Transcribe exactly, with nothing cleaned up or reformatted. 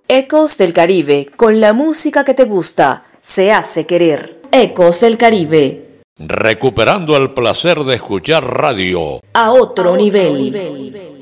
Ecos del Caribe, con la música que te gusta, se hace querer. Ecos del Caribe. Recuperando el placer de escuchar radio a otro, a otro nivel. nivel.